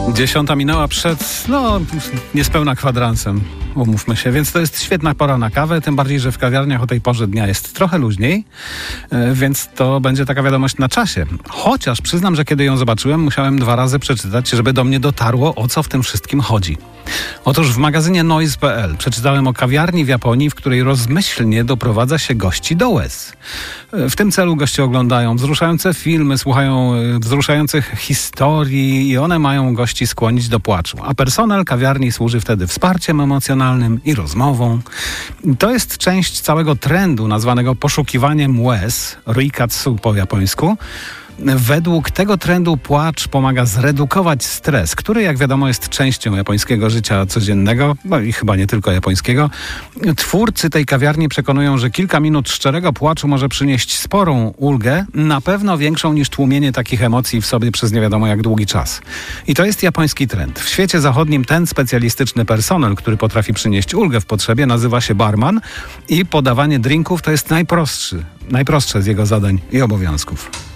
10 minęła przed, niespełna kwadransem, umówmy się, więc to jest świetna pora na kawę, tym bardziej, że w kawiarniach o tej porze dnia jest trochę luźniej, więc to będzie taka wiadomość na czasie. Chociaż przyznam, że kiedy ją zobaczyłem, musiałem 2 razy przeczytać, żeby do mnie dotarło, o co w tym wszystkim chodzi. Otóż w magazynie Noise.pl przeczytałem o kawiarni w Japonii, w której rozmyślnie doprowadza się gości do łez. W tym celu goście oglądają wzruszające filmy, słuchają wzruszających historii i one mają gości skłonić do płaczu. A personel kawiarni służy wtedy wsparciem emocjonalnym i rozmową. To jest część całego trendu nazwanego poszukiwaniem łez, rikatsu po japońsku. Według tego trendu płacz pomaga zredukować stres, który, jak wiadomo, jest częścią japońskiego życia codziennego, i chyba nie tylko japońskiego. Twórcy tej kawiarni przekonują, że kilka minut szczerego płaczu może przynieść sporą ulgę, na pewno większą niż tłumienie takich emocji w sobie przez nie wiadomo jak długi czas. I to jest japoński trend. W świecie zachodnim ten specjalistyczny personel, który potrafi przynieść ulgę w potrzebie, nazywa się barman i podawanie drinków to jest najprostsze z jego zadań i obowiązków.